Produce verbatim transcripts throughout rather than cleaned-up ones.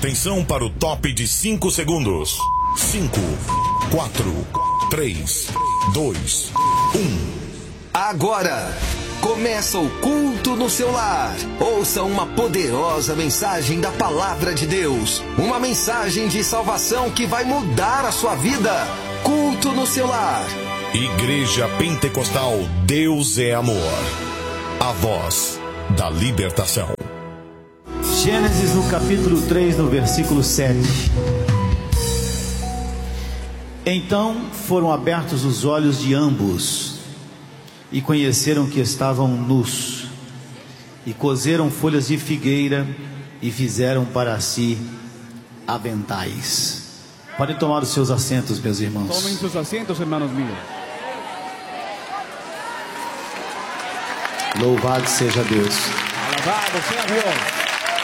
Atenção para o top de cinco segundos. cinco, quatro, três, dois, um. Agora começa o culto no seu lar. Ouça uma poderosa mensagem da palavra de Deus. Uma mensagem de salvação que vai mudar a sua vida. Culto no seu lar. Igreja Pentecostal Deus é Amor. A voz da libertação. Gênesis no capítulo três, no versículo sete. Então foram abertos os olhos de ambos e conheceram que estavam nus, e coseram folhas de figueira e fizeram para si aventais. Podem tomar os seus assentos, meus irmãos. Tomem seus assentos, hermanos míos. Louvado seja Deus. Alabado sea Dios.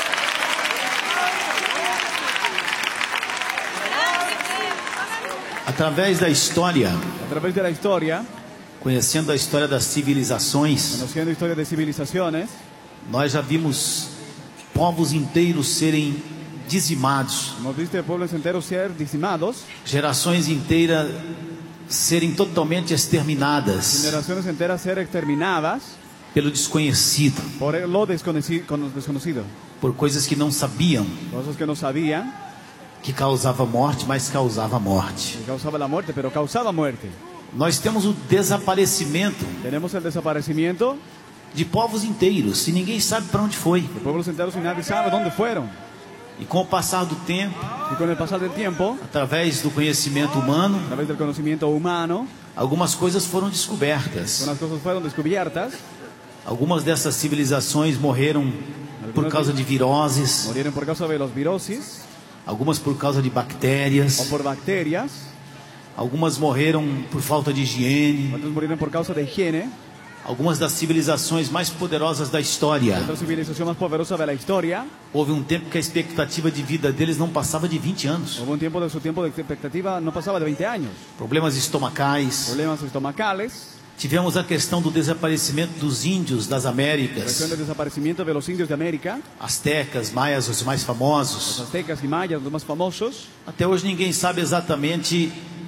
Através da história, Através da história, conhecendo a história das civilizações, conhecendo a história de civilizações, nós já vimos povos inteiros serem dizimados, hemos visto pueblos enteros ser dizimados, gerações inteiras serem totalmente exterminadas generaciones enteras ser exterminadas pelo desconhecido, por lo desconocido, con lo desconocido, por coisas que não sabiam, cosas que no sabían, que causava morte, mas causava morte. que causaba la muerte, pero causaba muerte. Nós temos o desaparecimento Tenemos el desaparecimiento de povos inteiros, e ninguém sabe para onde foi. de pueblos enteros y nadie sabe dónde fueron. E com o passar do tempo, Y con el pasar del tiempo, através do conhecimento humano, a través del conocimiento humano, algumas coisas foram descobertas. unas cosas fueron descubiertas. Algumas dessas civilizações morreram por causa de viroses, Murieron por causa de los virosis algumas por causa de o bactérias, por bacterias. algumas morreram por falta de higiene. Otros murieron por causa de higiene. Algumas das civilizações mais poderosas da história, Otra civilización más poderosa de la historia. houve um tempo que a expectativa de vida deles não passava de vinte anos. Hubo un tiempo de su tiempo de expectativa no pasaba de veinte años. Problemas estomacais. Problemas estomacales. Tivemos a questão do desaparecimento dos índios das Américas, Cuestión del desaparecimiento de los indios de América. astecas, maias, os mais Los famosos. aztecas y mayas, los más famosos. Até hoje ninguém sabe exatamente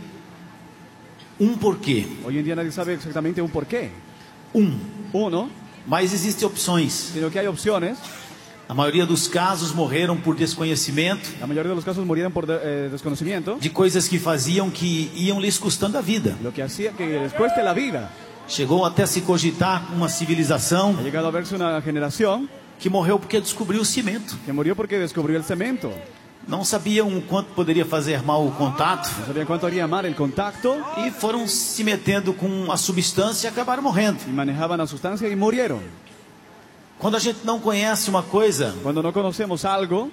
um porquê. Hoy en día nadie sabe exactamente un porqué. Um. Uno, Mas existem opções. sino que hay opciones. A maioria dos casos morreram por desconhecimento La mayoría de los casos murieron por de- eh, desconocimiento. de coisas que faziam que iam lhes custando a vida. Lo que hacía que les cueste la vida. Chegou até se cogitar uma civilização Ha llegado a verse una generación que morreu porque descobriu o cimento. que murió porque descubrió el cemento. Não sabiam o quanto poderia fazer mal o contato No sabían cuánto haría mal el contacto e foram se metendo com a substância e acabaram morrendo. y manejaban la sustancia y murieron. Quando a gente não conhece uma coisa Cuando no conocemos algo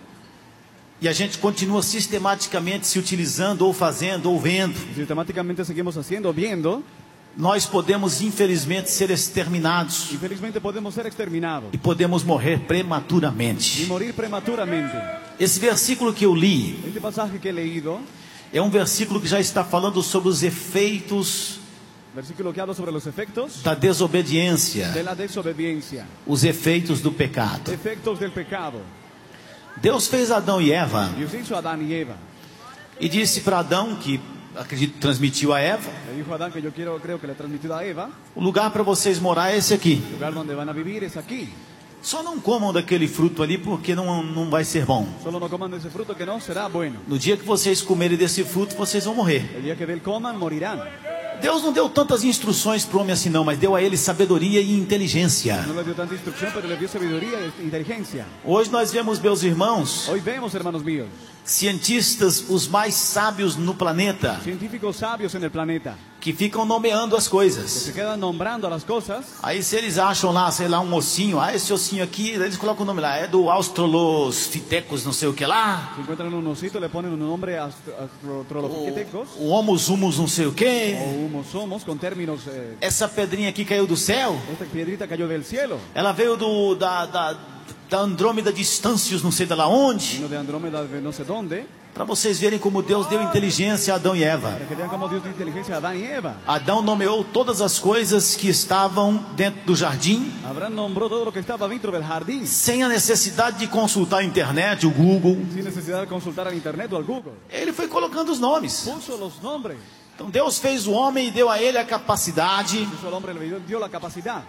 e a gente continua sistematicamente se utilizando ou fazendo ou vendo, y sistemáticamente seguimos haciendo o viendo, nós podemos infelizmente ser exterminados infelizmente podemos ser exterminados e podemos morrer y prematuramente. morir prematuramente. Esse versículo que eu li Este pasaje que he leído, é um versículo que já está falando sobre os efeitos versículo que habla sobre los efectos da desobediência, de la desobediencia, os efeitos do pecado. efectos del pecado. Deus fez Adão e Eva Dios hizo a Adán y Eva. e disse para Adão, que acredito transmitiu a Eva, Le dijo a Adán que yo quiero, creo que le ha transmitido a Eva, o lugar para vocês morar é esse aqui. el lugar donde van a vivir es aquí. Só não comam daquele fruto ali porque não, não vai ser bom. Solo no coman de ese fruto que no será bueno. No dia que vocês comerem desse fruto, vocês vão morrer. El día que de él coman, morirán. Deus não deu tantas instruções para o homem assim não, mas deu a ele sabedoria e inteligência. No le dio tanta instrucción, pero le dio sabiduría e inteligencia. Hoje nós vemos, meus irmãos, Hoy vemos, hermanos míos, cientistas os mais sábios no planeta, científicos sabios en el planeta que ficam nomeando as que coisas. se quedan nombrando a las cosas. Aí se eles acham lá, sei lá, um ossinho, ah, esse ossinho aqui, eles colocam o nome lá, é do Australopithecus, não sei o que lá, Si encuentran un osito, le ponen un nombre astrolopithecus o Homus humus não sei o que. o humosomos con términos. Eh, Essa pedrinha aqui caiu do céu, esta piedrita cayó del cielo. ela veio do, da, da, da Andrômeda Distâncios, não sei de lá onde, vino de Andrómeda de no sé dónde, para vocês verem como Deus deu inteligência a Adão e Eva. para que vean cómo Dios dio inteligencia a Adán y Eva. Adão nomeou todas as coisas que estavam dentro do jardim, Abraham nombró todo lo que estaba dentro del jardín, sem a necessidade de consultar a internet, o Google. sin necesidad de consultar al internet o al Google. Ele foi colocando os nomes. Puso los nombres. Então Deus fez o homem e deu a ele a capacidade Puso al hombre, le dio, dio la capacidad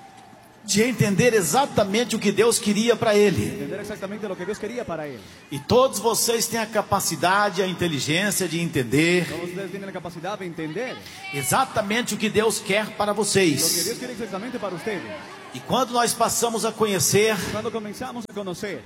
de entender exatamente o que Deus queria para de ele. entender exactamente lo que Dios quería para él. E todos vocês têm a capacidade, a inteligência de entender Todos ustedes tienen la capacidad de entender exatamente o que Deus quer para lo que vocês. Dios quiere exactamente para ustedes. E quando nós passamos a conhecer Cuando comenzamos a conocer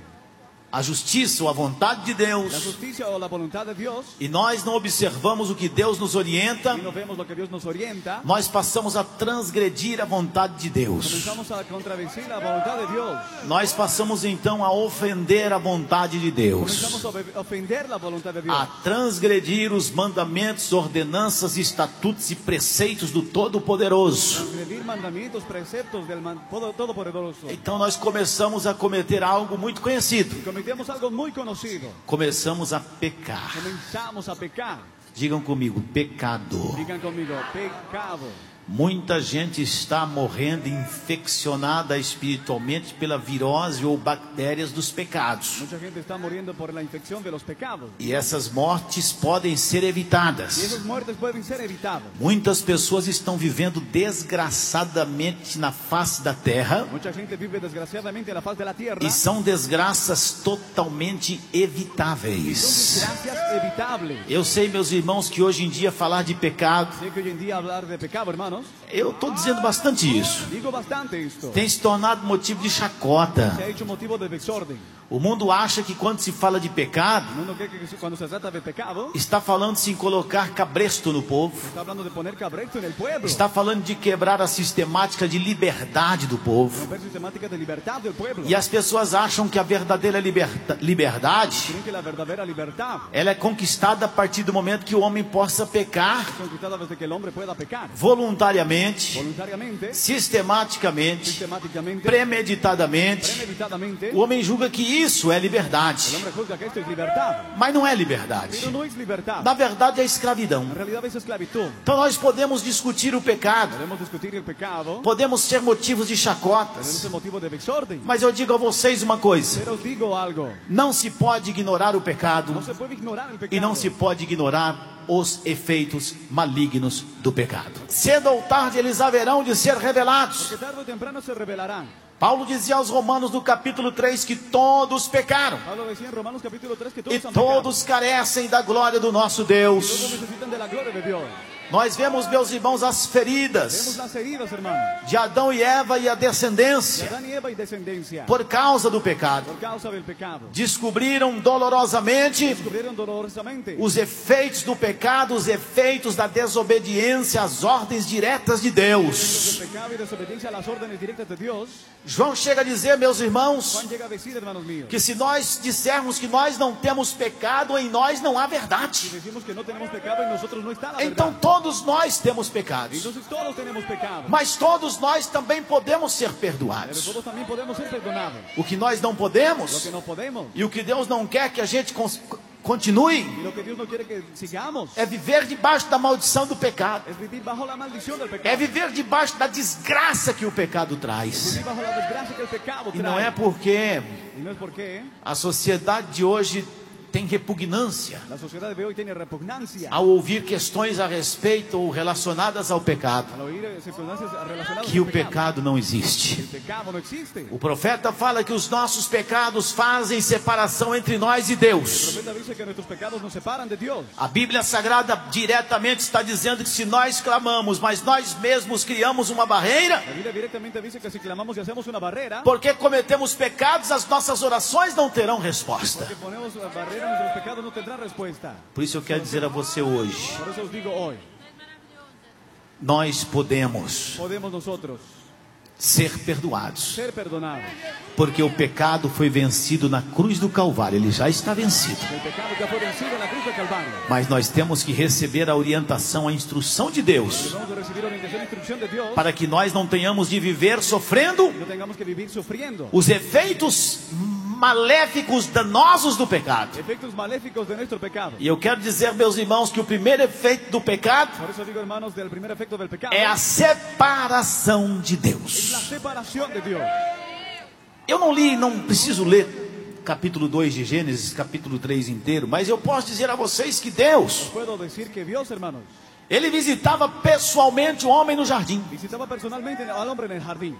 a justiça ou a vontade de la Deus, justicia o la voluntad de Dios e nós não observamos o que Deus nos orienta, y no vemos lo que Dios nos orienta, nós passamos a transgredir a vontade de Deus. comenzamos a contradecir la voluntad de Dios. Nós passamos então a ofender a vontade de Deus, Comenzamos a obe- ofender la voluntad de Dios. a transgredir os mandamentos, ordenanças, estatutos e preceitos do Todo-Poderoso. Transgredir mandamientos, preceptos del man- todo- Todopoderoso. Então nós começamos a cometer algo muito conhecido. Cometemos algo muy conocido. Começamos a pecar. Comenzamos a pecar. Digam comigo, pecado. Digan conmigo, pecado. Muita gente está morrendo infeccionada espiritualmente pela virose ou bactérias dos pecados. Mucha gente está muriendo por la infección de los pecados. E essas mortes podem ser Y evitadas. esas muertes pueden ser evitadas. Muitas pessoas estão vivendo desgraçadamente na face da terra Mucha gente vive desgraciadamente en la faz de la tierra. e são desgraças totalmente Son evitáveis. desgracias evitables. Eu sei, meus irmãos, que hoje em dia falar de pecado, Sé que hoy en día hablar de pecado, hermanos, eu estou dizendo bastante isso, digo bastante esto. tem se tornado motivo de chacota. Se ha hecho motivo de desorden. O mundo acha que quando se fala de pecado, El mundo cree que cuando se trata de pecado, está falando-se em colocar cabresto no povo, está hablando de poner cabresto en el pueblo. está falando de quebrar a sistemática de liberdade do povo. Romper sistemática de libertad del pueblo. E as pessoas acham que a verdadeira liberta- liberdade, Creen que la verdadera libertad ela é conquistada a partir do momento que o homem possa pecar es conquistada desde que el hombre pueda pecar. voluntariamente, Voluntariamente, sistematicamente, sistemáticamente, premeditadamente. premeditadamente. O homem julga que isso é El liberdade, hombre juzga que esto es libertad. mas não é liberdade. Pero no es libertad. Na verdade é escravidão. En realidad es esclavitud. Então nós podemos discutir o pecado, Podemos discutir el pecado. podemos ser motivos de Podemos chacotas, ser motivo de desorden. mas eu digo a vocês uma coisa: Pero os digo algo. não se pode ignorar o pecado No se puede ignorar el pecado. e não se pode ignorar os efeitos malignos do pecado. Cedo ou tarde eles haverão de ser revelados. Porque tarde o temprano se revelarán. Paulo dizia aos Romanos no capítulo três que todos pecaram Pablo decía en Romanos capítulo tres que todos e han pecado. todos carecem da glória do nosso Todos Deus. necesitan de la gloria de Dios. Nós vemos, meus irmãos, as Vemos feridas las heridas, hermanos. de Adão e Eva e a De descendência Adán y Eva y descendencia. por causa do pecado. Por causa del pecado. Descobriram dolorosamente Descubrieron dolorosamente os efeitos do pecado, os efeitos da desobediência às ordens diretas de Deus. el pecado y desobediencia a las órdenes directas de Dios. João chega a dizer, meus irmãos, Juan llega a decir, hermanos míos, que se nós dissermos que nós não temos pecado, em nós não há si verdade. decimos que no tenemos pecado, en nosotros no está la Então verdad. todos nós temos pecados, Entonces todos tenemos pecado. mas todos nós também podemos ser Pero perdoados. todos también podemos ser perdonados. O que nós não Lo podemos que no podemos e o que Deus não quer que a gente cons- continue y lo que Dios no quiere que sigamos é viver debaixo da maldição do pecado, es vivir bajo la maldición del é pecado. viver debaixo da desgraça que o pecado traz. Vivir bajo la desgracia que el pecado E não trae. é porque Y no es porque a sociedade de hoje tem repugnância la sociedad de hoy tiene repugnancia ao ouvir questões a respeito ou relacionadas ao pecado, al oír circunstancias relacionadas que al o pecado não El existe. pecado no existe. O profeta fala que os nossos pecados fazem separação entre nós e El Deus. profeta dice que nuestros pecados nos separan de Dios. A Bíblia Sagrada diretamente está dizendo que se nós clamamos, mas nós mesmos criamos uma barreira, La Biblia directamente dice que si clamamos y hacemos una barrera, porque cometemos pecados, as nossas orações não terão resposta. que ponemos la barrera, nuestros pecados no tendrán respuesta. Por isso eu quero dizer a você hoje, Por eso os digo hoy, nós podemos podemos nosotros ser perdoados. ser perdonado. Porque o pecado foi vencido na cruz do Calvário, ele já está vencido. El pecado ya fue vencido en la cruz del Calvario. Mas nós temos que receber a orientação, a instrução de Deus, Vamos a recibir orientación e instrucción de Dios. para que nós não tenhamos de viver sofrendo No tengamos que vivir sufriendo os efeitos maléficos, danosos do pecado. efectos maléficos de nuestro pecado. E eu quero dizer, meus irmãos, que o primeiro efeito do pecado Por eso digo, hermanos, del primer efecto del pecado é a separação de es Deus. la separación de Dios. Eu não li, não preciso ler capítulo dois de Gênesis, capítulo três inteiro, mas eu posso dizer a vocês que Deus, Puedo decir que Dios, hermanos, ele visitava pessoalmente o homem no jardim. visitaba personalmente al hombre en el jardín.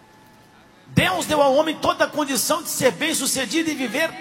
Deus deu ao homem toda a condição de ser bem-sucedido e viver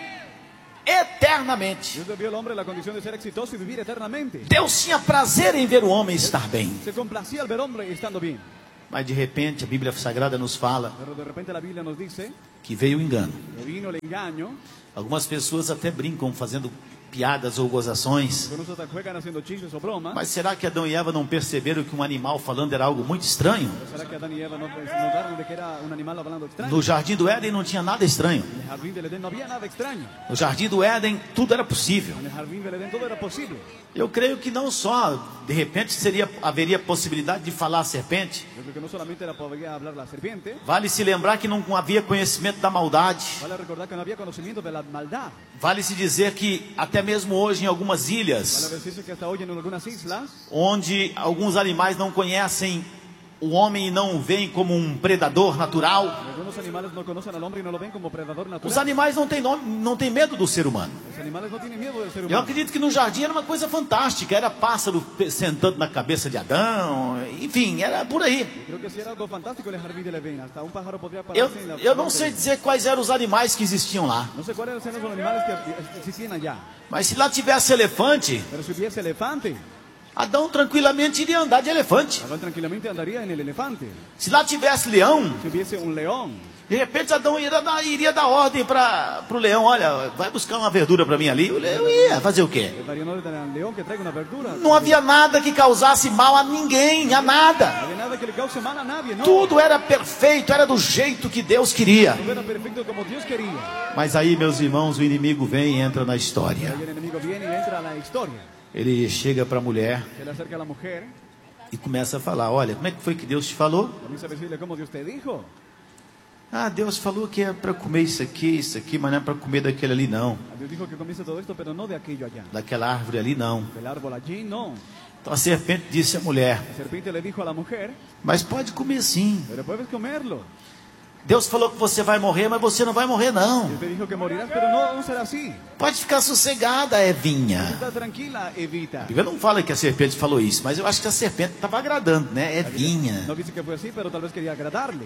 eternamente. Dios le dio al hombre la condición de ser exitoso y vivir eternamente. Deus tinha prazer em ver o homem estar bem. Se complacía al ver hombre estando bien. Mas de repente a Bíblia Sagrada nos fala Pero de repente la Biblia nos dice que veio o engano. que vino el engaño. Algumas pessoas até brincam fazendo piadas ou gozações. Algunos hasta juegan haciendo chistes o bromas. Mas será que Adão e Eva não perceberam que um animal falando era algo muito estranho? ¿Será que Adán y Eva no notaron de que era un animal hablando extraño? No jardim do Éden não tinha nada estranho. En el jardín del Edén no había nada extraño. No jardim do Éden tudo era possível. En el jardín del Edén todo era posible. Eu creio que não só, de repente seria, haveria possibilidade de falar a serpente. Yo creo que no solamente era podría hablar la serpiente. Vale se lembrar que não havia conhecimento da maldade. Vale recordar que no había conocimiento de la maldad. Vale se dizer que até mesmo hoje em algumas Vale ilhas, decirse que hasta hoy en algunas islas, onde alguns animais não conhecem o homem e não o veem como um predador natural, algunos animales no conocen al hombre y no lo ven como predador os natural. animais não têm, nome, não têm medo do ser humano. Los animales no tienen miedo del ser Eu humano. acredito que no jardim era uma coisa fantástica, era pássaro pe- sentando na cabeça de Adão, enfim, era por aí. Creo que sí era algo fantástico en el jardín del Edén. Hasta un pájaro podría Eu, pararse en la eu não frente. sei dizer quais eram os animais que existiam lá, No sé cuáles eran los animales que existían allá. mas se lá tivesse elefante, Pero si hubiese elefante, Adão tranquilamente iria andar de elefante. Adán tranquilamente andaría en el elefante. Se lá tivesse leão, Si hubiese un león, de repente Adão iria dar, iria dar ordem para o leão, olha, vai buscar uma verdura para mim ali. O leão ia fazer o quê? le daría orden al león que traiga una verdura. Não havia nada que causasse mal a ninguém, a No nada. había nada que le cause mal a nadie, no. Tudo era perfeito, era do jeito que Deus queria. Todo era perfecto como Dios quería. Mas aí, meus irmãos, o inimigo vem e entra na história. Ahí el enemigo viene y entra a la historia. Ele chega para a mulher Se le acerca a la mujer, e começa a falar, olha, como é que foi que Deus te falou? comienza a decirle cómo Dios te dijo. Ah, Deus falou que é para comer isso aqui, isso aqui, mas não é para comer daquele ali não. Dios dijo que comience todo esto, pero no de aquello allá. Daquela árvore ali não. Del árbol allí, no. Então a serpente disse à mulher, La serpiente le dijo a la mujer, mas pode comer sim. pero puedes comerlo. Deus falou que você vai morrer, mas você não vai morrer não. Dios te dijo que morirás, pero no, no será así. Pode ficar sossegada, Evinha. Está tranquila, Evita. A Bíblia não fala que a serpente falou isso, mas eu acho que a serpente estava agradando, né? Evinha. No dice que fue así, pero tal vez quería agradarle.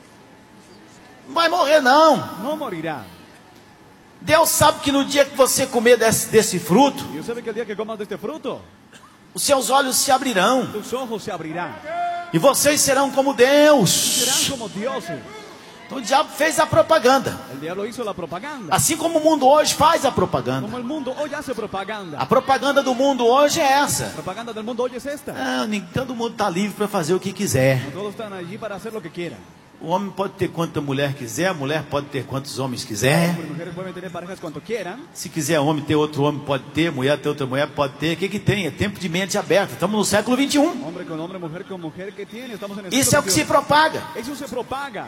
Não vai morrer não. No morirá. Deus sabe que no dia que você comer desse, desse fruto, Dios sabe que el día que comas de este fruto, os seus olhos se abrirão tus ojos se abrirán. e vocês serão como Serán Deus. como dioses. Então o diabo fez a propaganda, El diablo hizo la propaganda. assim como o mundo hoje faz a propaganda. Como el mundo hoy hace propaganda. A propaganda do mundo hoje é essa. La propaganda del mundo hoy es esta. Ah, nem todo mundo está livre para fazer o que quiser. Todos están allí para hacer lo que quieran. O homem pode ter quanta mulher quiser, a mulher pode ter quantos homens quiser. Hombres y mujeres pueden tener parejas cuanto quieran. Se quiser homem ter outro homem, pode ter. Mulher ter outra mulher, pode ter. O que que tem? É tempo de mente aberta. Estamos no século vinte e um. Hombre con hombre, mujer con mujer, ¿qué tiene? Estamos en el Isso é o que se siglo propaga. veintiuno. Eso se propaga.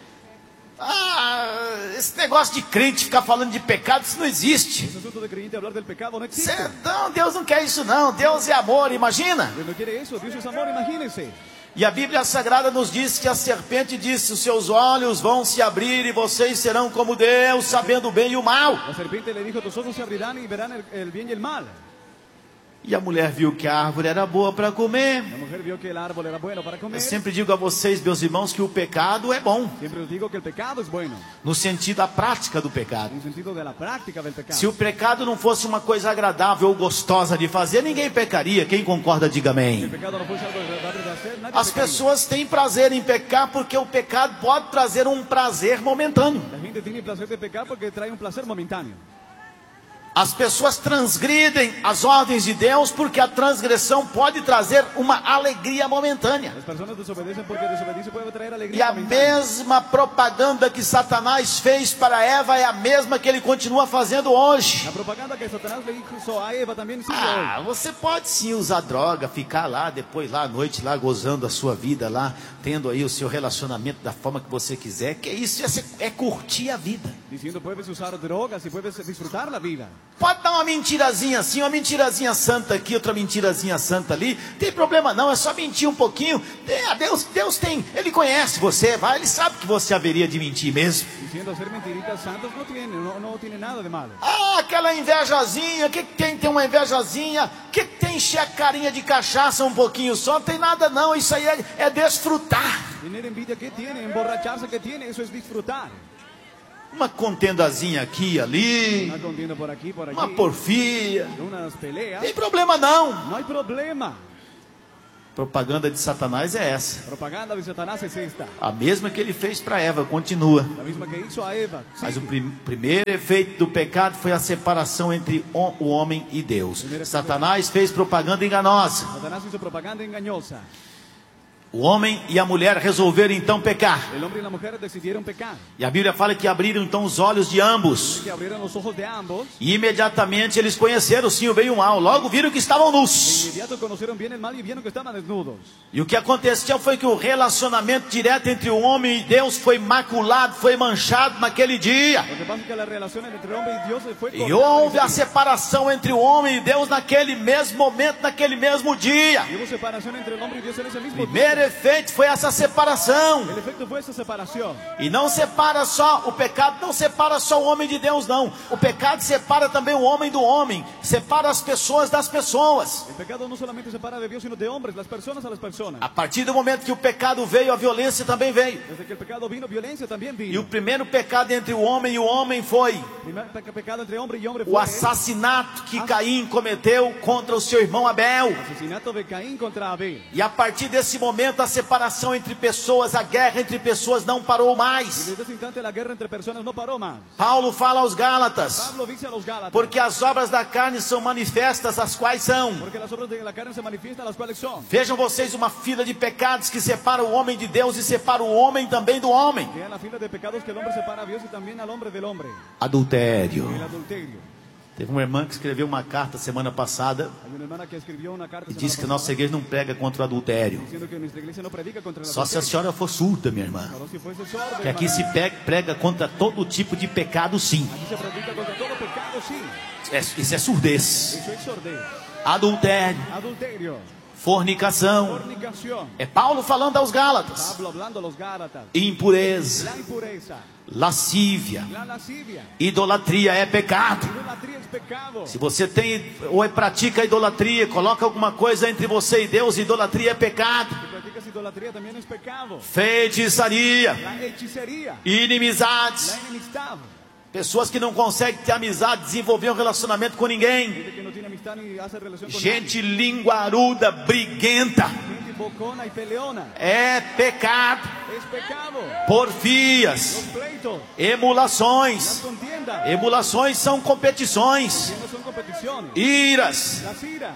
Ah, esse negócio de crente ficar falando de pecado, isso não existe. Ese asunto de creyente hablar del pecado no existe. Cê- Não, Deus não quer isso não. Deus é amor, imagina. Dios no quiere eso. Dios es amor, imagínense. E a Bíblia Sagrada nos diz que a serpente disse, os seus olhos vão se abrir e vocês serão como Deus, sabendo o bem e o mal. La serpiente le dijo, tus ojos se abrirán y verán el, el bien y el mal. E a mulher viu que a árvore era boa para comer. La mujer vio que el árbol era bueno para Eu comer. sempre digo a vocês, meus irmãos, que o pecado é bom, Siempre os digo que el pecado es bueno. no sentido da prática do pecado. En el sentido de la práctica del pecado. Se o pecado não fosse uma coisa agradável ou gostosa de fazer, ninguém pecaria. Quem concorda, diga Si el amém. pecado no fuese algo agradable de hacer, nadie As pecaría. pessoas têm prazer em pecar porque o pecado pode trazer um prazer momentâneo. La gente tiene placer de pecar porque trae un placer momentáneo. As pessoas transgridem as ordens de Deus porque a transgressão pode trazer uma alegria momentânea. Las personas desobedecen porque desobediencia puede traer E alegría a momentánea. mesma propaganda que Satanás fez para Eva é a mesma que ele continua fazendo hoje. La propaganda que Satanás le hizo a Eva también sigue Ah, hoy. você pode sim usar droga, ficar lá depois lá à noite lá gozando a sua vida lá, tendo aí o seu relacionamento da forma que você quiser. Que isso é, é curtir a vida. Diciendo puedes usar drogas y puedes disfrutar la vida. Pode dar uma mentirazinha assim, uma mentirazinha santa aqui, outra mentirazinha santa ali. Tem problema não, é só mentir um pouquinho. É, Deus, Deus tem, Ele conhece você, vai, Ele sabe que você haveria de mentir mesmo. Diciendo hacer mentiritas santas no tiene, no, no tiene nada de malo. Ah, aquela invejazinha, o que, que tem? Tem uma invejazinha, o que, que tem encher a carinha de cachaça um pouquinho só? Não tem nada não, isso aí é, é desfrutar. Tener envidia, ¿qué tiene? Emborracharse, ¿qué tiene? Eso es disfrutar. Uma contendazinha aqui, ali, Una contienda por aquí, por uma allí. porfia. Unas peleas. Tem problema não. No hay problema. Propaganda de Satanás é essa. Propaganda de Satanás es esta. A mesma que ele fez para Eva, continua. La misma que hizo a Eva. Mas o Sigue. prim primeiro efeito do pecado foi a separação entre o, o homem e Deus. Satanás fez propaganda enganosa. Satanás hizo propaganda engañosa. O homem e a mulher resolveram então pecar. El hombre y la mujer decidieron pecar. E a Bíblia fala que abriram então os olhos de ambos. Que abrieron los ojos de ambos. E imediatamente eles conheceram sim o bem e o mal. Logo viram que estavam De nus. inmediato conocieron bien el mal y vieron que estaban desnudos. E o que aconteceu foi que o relacionamento direto entre o homem e Deus foi maculado, foi manchado naquele dia. Lo que pasa es que la relación entre el hombre y Dios fue E cortada houve en a ese día. separação entre o homem e Deus naquele mesmo momento, naquele mesmo dia. Y hubo separación entre el hombre y Dios en ese mismo Primeiro día. efeito foi essa separação. El efecto fue esa separación. E não separa só, o pecado não separa só o homem de Deus não. O pecado separa também o homem do homem, separa as pessoas das pessoas. El pecado no solamente separa de Dios, sino de hombres, las personas a las personas. A partir do momento que o pecado veio, a violência também veio. Desde que el pecado vino, violencia también E o vino. primeiro pecado entre o homem e o homem foi El primer pe- pecado entre hombre y hombre o fue assassinato que Caim cometeu contra o seu irmão Abel. el asesinato de Caín contra Abel. E a partir desse momento a separação entre pessoas, a guerra entre pessoas não parou Y mais. desde ese instante la guerra entre personas no paró más. Paulo fala aos Gálatas, Pablo dice a los Gálatas, porque as obras da carne são manifestas, as quais são. porque las obras de la carne se manifiestan, las cuales son. Vejam vocês uma fila de pecados que separa o homem de Deus e separa o homem também do homem. Vean la fila de pecados que el hombre separa a Dios y también al hombre del hombre. Adultério. El adulterio. Teve uma irmã que escreveu uma carta semana passada Hay una hermana que escribió una carta e semana disse que nossa pasada igreja não prega contra o adultério. diciendo que nuestra iglesia no predica contra el Só se a adulterio. senhora for surda, minha irmã. Solo si fuese sordo, Que aqui hermana. se pe- prega contra todo tipo de pecado, sim. Aquí se predica contra todo pecado, sí. É- Isso é surdez. Eso es sordez. Adultério, Adulterio. fornicação. Fornicación. É Paulo falando aos Gálatas. Pablo hablando a los Gálatas. Impureza, La impureza. lascívia, La lascivia. idolatria é pecado. Idolatría es pecado. Se você tem ou é pratica idolatria, coloca alguma coisa entre você e Deus, idolatria é pecado. Si practicas idolatría también es pecado. Feitiçaria, La hechicería. inimizades, La enemistad. pessoas que não conseguem ter amizade, desenvolver um relacionamento com ninguém. Gente que no tiene amistad ni hace relación con Gente linguaruda, briguenta, nadie. Gente bocona y peleona. é pecado. Es pecado. Porfias, Los pleitos. Las emulações. contiendas. Emulações são competições, Que no son competiciones. iras, Las iras.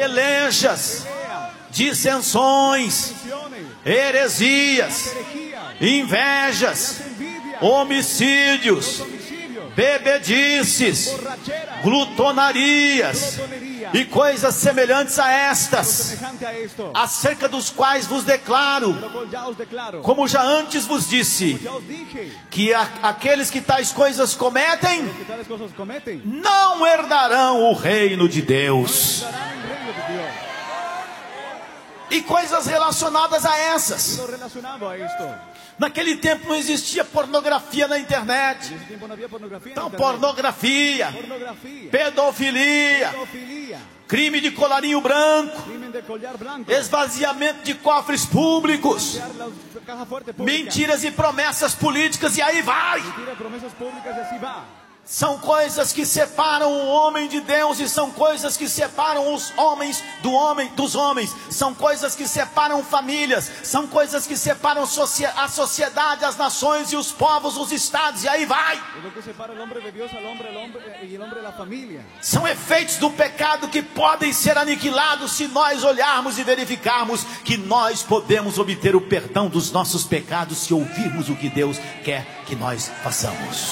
pelejas, Pelea. dissensões, Divisiones. heresias, Herejías. invejas, Las envidias. homicídios, Homicidios. bebedices, Borracheras. glutonarias Glotonería. e coisas semelhantes a Lo estas, semejante a esto. acerca dos quais vos declaro, Lo cual ya os declaro. como já antes vos disse, Ya os dije. que a- aqueles que tais coisas cometem Que tales cosas cometen. não herdarão o reino de Deus. Darán el reino de Dios. E coisas relacionadas a essas. Lo relacionado a esto. Naquele tempo não existia pornografia na En internet. ese tiempo no había pornografía. en Então, internet. pornografia, Pornografía. pedofilia, Pedofilia. crime de colarinho branco, Crimen de collar blanco. esvaziamento de cofres públicos, Saquear la caja fuerte pública. mentiras e promessas políticas, e aí vai. Mentira, promesas públicas y así va. São coisas que separam o homem de Deus e são coisas que separam os homens do homem dos homens. São coisas que separam famílias, são coisas que separam a sociedade, as nações e os povos, os estados, e aí vai. São efeitos do pecado que podem ser aniquilados se nós olharmos e verificarmos que nós podemos obter o perdão dos nossos pecados se ouvirmos o que Deus quer que nós façamos.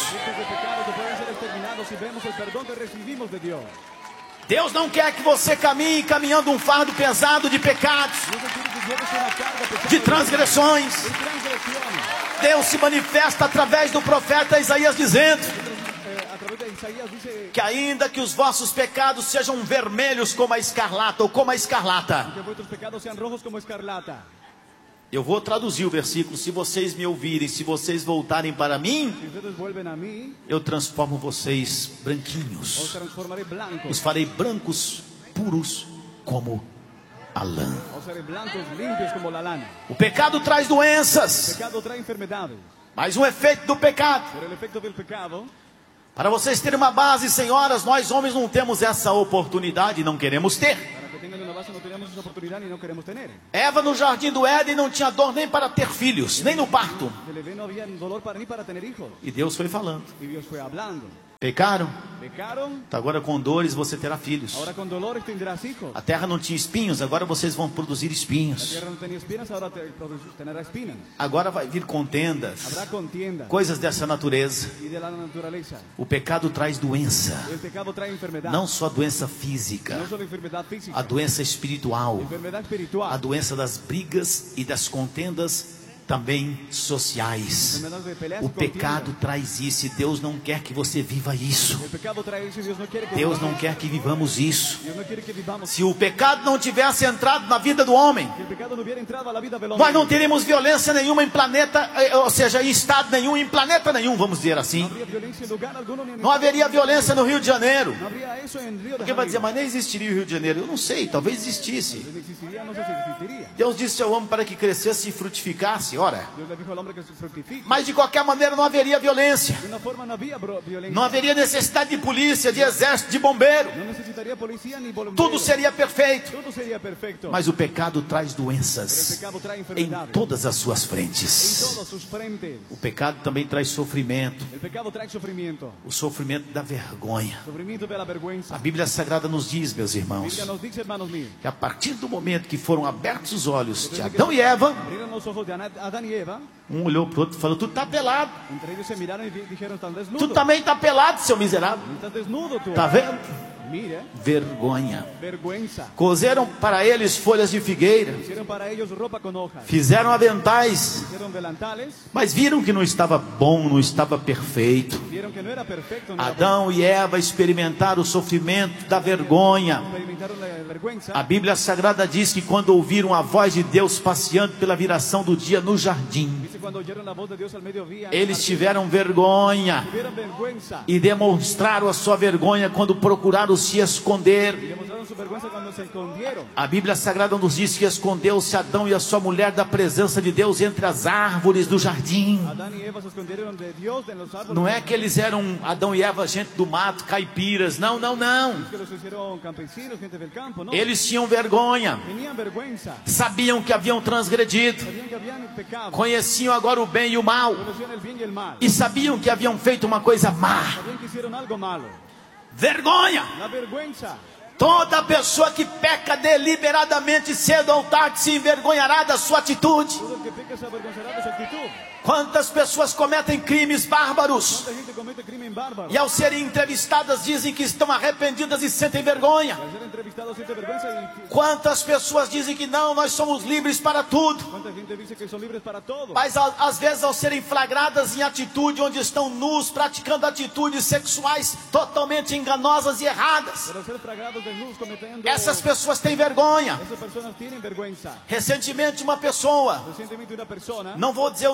Deus não quer que você caminhe caminhando um fardo pesado de pecados, de transgressões. Deus se manifesta através do profeta Isaías dizendo que ainda que os vossos pecados sejam vermelhos como a escarlata ou como a escarlata. Eu vou traduzir o versículo. Se vocês me ouvirem, se vocês voltarem para mim, eu transformo vocês branquinhos, os farei brancos, puros como a lã. O pecado traz doenças, mas um efeito do pecado. Para vocês terem uma base, senhoras, nós homens não temos essa oportunidade e não queremos ter. Eva no jardim do Éden não tinha dor nem para ter filhos, nem no parto. E Deus foi falando. Pecaram? Agora com dores você terá filhos. A terra não tinha espinhos, agora vocês vão produzir espinhos. Agora vai vir contendas, coisas dessa natureza. O pecado traz doença, não só doença física, a doença espiritual, a doença das brigas e das contendas também sociais. O pecado traz isso e Deus não quer que você viva isso. Deus não quer que vivamos isso. Se o pecado não tivesse entrado na vida do homem, nós não teríamos violência nenhuma em planeta, ou seja, em estado nenhum, em planeta nenhum, vamos dizer assim. Não haveria violência no Rio de Janeiro. Porque vai dizer, mas nem existiria o Rio de Janeiro. Eu não sei, talvez existisse. Deus disse ao homem para que crescesse e frutificasse. Ora, mas de qualquer maneira não haveria violência, não haveria necessidade de polícia, de exército, de bombeiro. Tudo seria perfeito. Mas o pecado traz doenças em todas as suas frentes. O pecado também traz sofrimento, o sofrimento da vergonha. A Bíblia Sagrada nos diz, meus irmãos, que a partir do momento que foram abertos os olhos de Adão e Eva, um olhou para o outro e falou, tu está pelado. Tu também está pelado, seu miserável. Está vendo? Vergonha. Cozeram para eles folhas de figueira, fizeram aventais, mas viram que não estava bom, não estava perfeito. Adão e Eva experimentaram o sofrimento da vergonha. A Bíblia Sagrada diz que quando ouviram a voz de Deus passeando pela viração do dia no jardim, eles tiveram vergonha e demonstraram a sua vergonha quando procuraram se esconder. A Bíblia Sagrada nos diz que escondeu-se Adão e a sua mulher da presença de Deus entre as árvores do jardim. Não é que eles eram, Adão e Eva, gente do mato, caipiras. Não, não, não. Eles tinham vergonha, sabiam que haviam transgredido, conheciam agora o bem e o mal, e sabiam que haviam feito uma coisa má. Vergonha. Toda pessoa que peca deliberadamente cedo ao tarde se envergonhará da sua atitude. Quantas pessoas cometem crimes bárbaros e ao serem entrevistadas dizem que estão arrependidas e sentem vergonha. Quantas pessoas dizem que não, nós somos livres para tudo, mas às vezes ao serem flagradas em atitude onde estão nus, praticando atitudes sexuais totalmente enganosas e erradas, essas pessoas têm vergonha. Recentemente uma pessoa, não vou dizer o nome pelo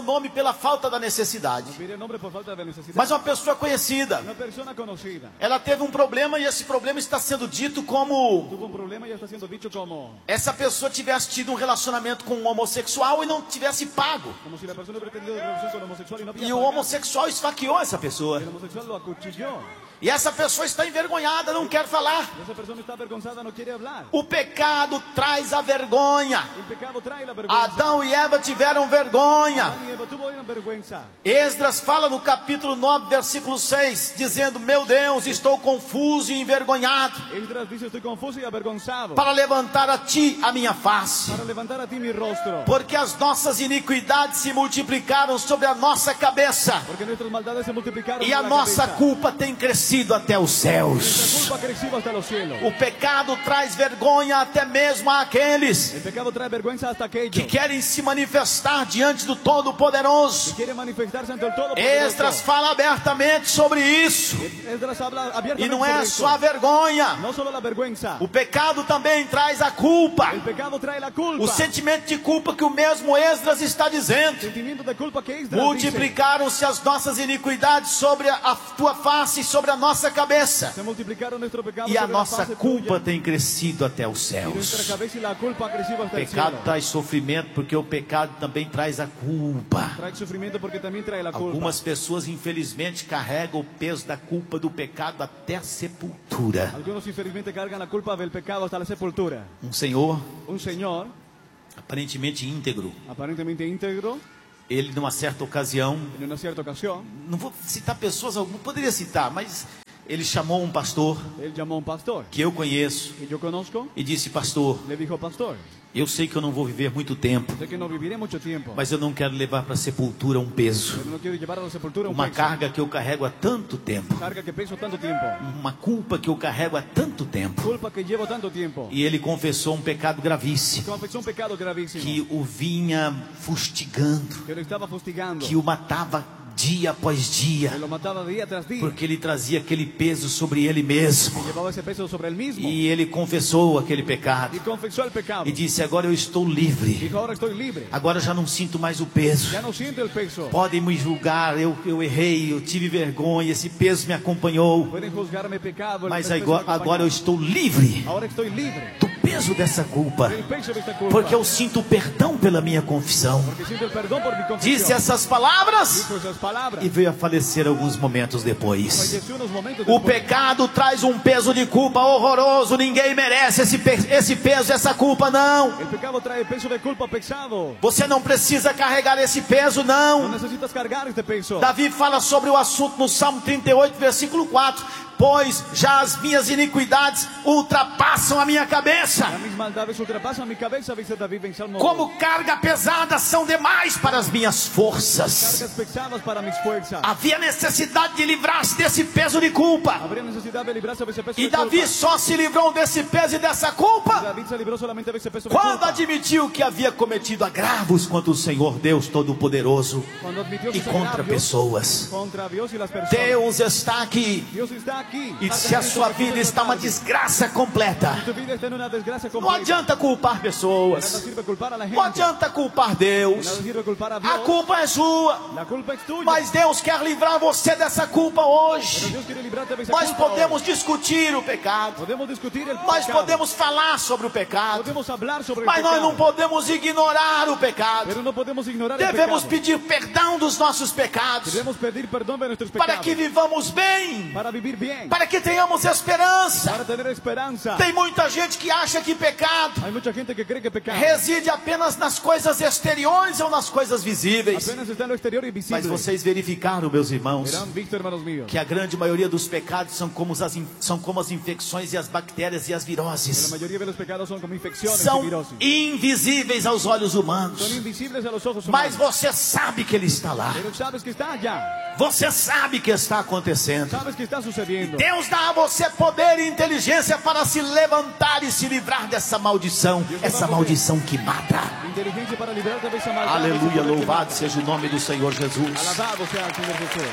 pela falta da necessidade. Nos pide nombre por falta de necesidad. Mas uma pessoa conhecida, Una persona conocida ela teve um problema e esse problema está sendo dito como tuvo un problema y está siendo dicho como essa pessoa tivesse tido um relacionamento com um homossexual e não tivesse pago. como si la persona hubiera tenido relación con el homosexual y no había E o pagado. homossexual esfaqueou essa pessoa. El homosexual lo acuchilló. E essa pessoa está envergonhada, não quer falar. Y esa persona está avergonzada, no quiere hablar. O pecado traz a vergonha. El pecado trae la vergüenza. Adão e Eva tiveram vergonha. Adán y Eva tuvo una vergüenza. Esdras fala no capítulo nove, versículo seis, dizendo: meu Deus, estou confuso e envergonhado, Esdras dice, estoy confuso y avergonzado para levantar a ti a minha face, para levantar a ti mi rostro. porque as nossas iniquidades se multiplicaram sobre a nossa cabeça, Porque nuestras maldades se multiplicaron e en a la nossa cabeza. culpa tem crescido até os Nuestra céus. culpa ha crecido hasta los cielos. O pecado traz vergonha até mesmo àqueles El pecado trae vergüenza hasta aquellos que querem se manifestar diante do Todo-Poderoso. quiere manifestarse ante el Todopoderoso. Esdras fala abertamente sobre isso. Esdras habla E abiertamente não é sobre só a esto. vergonha. No solo la vergüenza. O pecado também traz a culpa. El pecado trae la culpa. O sentimento de culpa que o mesmo Esdras está dizendo. Sentimiento de culpa que Esdras dice. Multiplicaram-se as nossas iniquidades sobre a tua face e sobre a nossa cabeça. Se multiplicaron nuestro pecado E a sobre la nossa faz culpa tuya. tem crescido até os Y nuestra céus. cabeza y la culpa ha crecido O hasta el pecado cielo. traz sofrimento porque o pecado também traz a culpa. Trae sufrimiento porque también trae la culpa. Algumas pessoas infelizmente carregam o peso da culpa do pecado até a sepultura. Algunos infelizmente cargan la culpa del pecado hasta la sepultura. Um senhor Un señor, aparentemente íntegro, aparentemente íntegro, ele numa certa ocasião, en una cierta ocasión, não vou citar pessoas, não poderia citar, mas ele chamou um pastor él llamó a un pastor que eu conheço que yo conozco. e disse: pastor, Le dijo, pastor, eu sei que eu não vou viver muito tempo, sé que no viviré mucho tiempo, mas eu não quero levar para a sepultura um peso, pero no quiero llevar a la sepultura un uma peso, carga que eu carrego há tanto tempo, carga que peso tanto tiempo, uma culpa que eu carrego há tanto tempo. culpa que llevo tanto tiempo. E ele confessou um pecado gravíssimo Confesó un pecado gravísimo que o vinha fustigando, que lo estaba fustigando, que o matava dia após dia, que lo mataba día tras día, porque ele trazia aquele peso sobre ele mesmo. llevaba ese peso sobre él mismo E ele confessou aquele pecado y confesó el pecado. e disse: agora eu estou livre, Dijo, ahora estoy libre, agora eu já não sinto mais o peso. ya no siento el peso. Podem me julgar, eu, eu errei, eu tive vergonha, esse peso me acompanhou, Pueden juzgarme pecado, el mas peso me agora, acompaña. agora eu estou livre Ahora estoy libre do peso dessa culpa, del peso de esta culpa, porque eu sinto perdão pela minha confissão. porque siento el perdón por mi confesión. Disse essas palavras Dijo esas palabras. e veio a falecer alguns momentos depois. Falleció unos momentos O después. pecado traz um peso de culpa horroroso. Ninguém merece esse, pe- esse peso, essa culpa, não. El pecado trae peso de culpa pesado. Você não precisa carregar esse peso, No não. necesitas cargar este peso. Davi fala sobre o assunto no Salmo trinta e oito, versículo quatro. Pois já as minhas iniquidades ultrapassam a minha cabeça. Las mis maldades ultrapasan mi cabeza, dice David en Salmo. Como carga pesada são demais para as minhas forças. Cargas pesadas para mis fuerzas. Havia necessidade de livrar-se desse peso de culpa. Habría necesidad de librarse de ese peso E de Davi culpa. só se livrou desse peso e dessa culpa David se libró solamente de ese peso de quando culpa. admitiu que havia cometido agravos contra o Senhor Deus Todo-Poderoso Cuando admitió e sus contra agravios pessoas. contra Dios y las personas. Deus está aqui. Dios está aquí. E se a sua vida está uma desgraça completa, Tu vida está en una desgracia não completa. adianta culpar Nada pessoas, sirve culpar a la gente. não adianta culpar Deus. Nada sirve culpar a Dios. A culpa é sua, La culpa es tuya. mas Deus quer livrar você dessa culpa Pero hoje. Dios quiere librarte de esa Nós culpa podemos hoy. discutir o pecado, Podemos discutir el nós pecado. podemos falar sobre o pecado, Podemos hablar sobre mas el nós pecado. não podemos ignorar o pecado. Pero no podemos ignorar el Devemos pecado. pedir perdão dos nossos pecados, Debemos pedir perdón de nuestros para pecados. que vivamos bem, Para vivir bien. para que tenhamos esperança. Para tener esperanza. Tem muita gente que acha que pecado Hay mucha gente que cree que pecado reside apenas nas coisas exteriores ou nas coisas visíveis. apenas está en lo exterior y visible. Mas vocês verificaram, meus irmãos, Verán visto, hermanos míos, que a grande maioria dos pecados são como as, in- são como as infecções e as bactérias e as la viroses. mayoría de los pecados son como infecciones y São virosis. invisíveis aos olhos Son humanos. invisibles a los ojos Mas humanos. você sabe que ele está lá. Pero sabes que está allá. Você sabe que está acontecendo. Sabes que está sucediendo. Deus dá a você poder e inteligência para se levantar e se livrar dessa maldição. Essa maldição que mata. Inteligencia para librarte de esa maldad. Aleluia, de ese poder que louvado mata. seja o nome do Senhor Jesus. Alabado sea el Señor Jesús.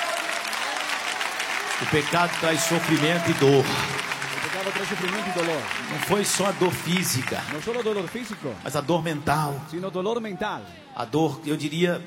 O pecado traz sofrimento e dor. El pecado trae sufrimiento y dolor. Não foi só a dor física, No solo dolor físico, mas a dor mental. sino dolor mental. A dor, eu diria,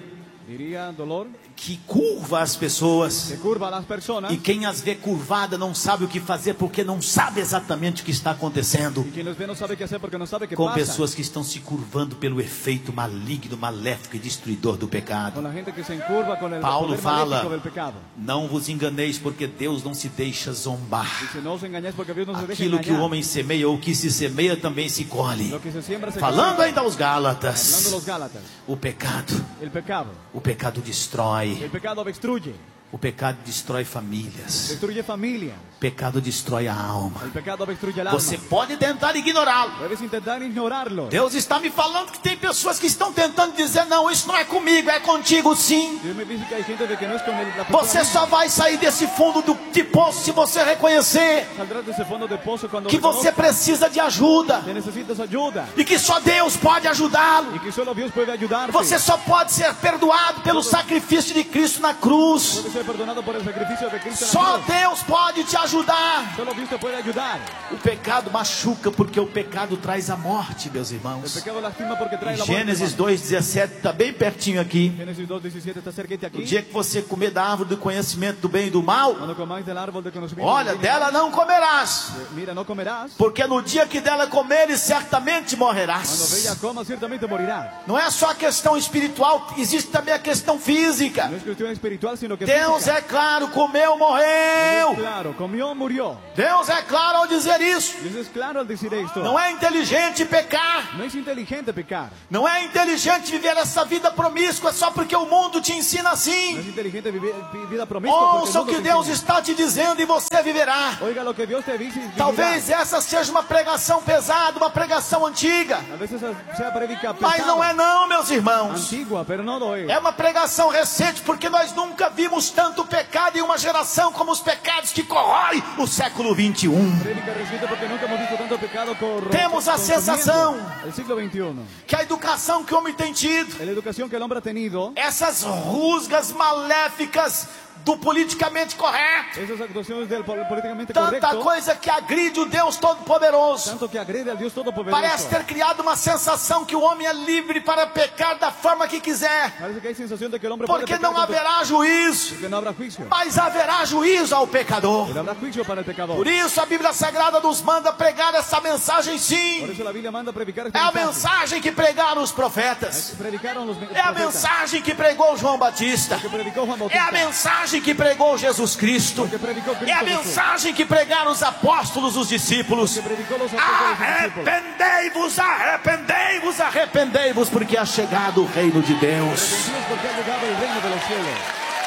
diría dolor, que curva as pessoas. que curva a las personas. E quem as vê curvada não sabe o que fazer porque não sabe exatamente o que está acontecendo. Y quien los ve no sabe qué hacer porque no sabe qué Com pasa. pessoas que estão se curvando pelo efeito maligno, maléfico e destruidor do pecado. Con la gente que se encurva con el Paulo poder fala: maléfico del pecado. não vos enganeis, porque Deus não se deixa zombar. Dice, no os engañéis porque Dios no se deja Aquilo que o engañar. homem semeia, ou que se semeia, também se colhe. Lo que se siembra se Falando cosecha. ainda aos Hablando a Gálatas, los Gálatas, o pecado, el pecado, o pecado destrói. el pecado destruye, O pecado destrói famílias. destruye familias, O pecado destrói a alma. el pecado destruye el alma. Você pode tentar ignorá-lo. Puedes intentar ignorarlo. Deus está me falando que tem pessoas que estão tentando dizer: não, isso não é comigo, é contigo sim. Dios me dice que hay gente de que no es con el, la persona Você misma. só vai sair desse fundo do, de poço se você reconhecer Saldrás de ese fondo de pozo cuando que você reconozcas precisa de ajuda que necesitas ayuda e que só Deus pode ajudá-lo. y que solo Dios puede ayudarte. Você só pode ser perdoado pelo sacrifício de Cristo na cruz. Puedes ser perdonado por el sacrificio de Cristo en la Só cruz. Deus pode te ajudar. Solo Dios te puede ayudar. O pecado machuca porque o pecado traz a morte, meus El irmãos. pecado lastima porque trae la muerte. Gênesis hermano. dois, dezessete está bem pertinho aqui. Génesis dos diecisiete está cerquita O aquí. dia que você comer da árvore do conhecimento do bem e do mal, Cuando comáis del árbol de conocimiento olha, del bien y del dela não comerás, mal, mira, no comerás. porque no dia que dela comeres, certamente Cuando de morrerás. ella comas, ciertamente morirás. Não é só a questão espiritual, existe também a questão física. No es cuestión espiritual, sino que Deus física. é claro, comeu, Dios morreu. es claro, comió, murió. Deus é claro ao dizer isso. Dios es claro al decir esto. Não é inteligente pecar. No es inteligente pecar. Não é inteligente viver essa vida promíscua só porque o mundo te ensina No es assim. inteligente vivir vi- vida promiscua porque Ouça o mundo que te Deus enseña. está te dizendo e você viverá. Oiga lo que Dios te dice y vivirá. Talvez essa seja uma pregação pesada, uma pregação antiga. A veces sea prédica Mas pesada, não é não, meus irmãos. antigua, pero no lo es. É uma pregação recente, porque nós nunca vimos tanto pecado em uma geração como os pecados que corroem o século vinte e um. Prédica reciente porque nunca hemos visto tanto pecado corro- Temos a consumiendo sensação el siglo veintiuno. Que a educação que o homem tem tido, La educación que el hombre ha tenido, essas rusgas maléficas do politicamente correto, esas actuaciones del pol- políticamente tanta correcto, coisa que agride o Deus Todo-Poderoso, tanto que agrede al Dios Todopoderoso. parece ter criado uma sensação que o homem é livre para pecar da forma que quiser, Parece que hay sensación de que el hombre puede porque pecar não con tu- haverá juízo, que no habrá juicio. mas haverá juízo ao pecador. Pero habrá juicio para el pecador. Por isso a Bíblia Sagrada nos manda pregar essa mensagem Por sim. eso la Biblia manda predicar este É a mensaje. mensagem que pregaram os profetas. Predicaron los É a profetas. mensagem que pregou João Batista. Que predicó Juan É a Bautista. mensagem que pregou Jesus Cristo. Que predicó Cristo É a Jesús. mensagem que pregaram os apóstolos, os discípulos. Que predicó los apóstoles y discípulos. Arrependei-vos, arrependei-vos, arrependei-vos, porque é chegado o reino de Deus. Arrepentidos porque ha llegado el reino de los cielos.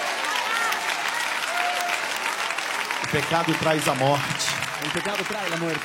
O pecado traz a morte. El pecado trae la muerte.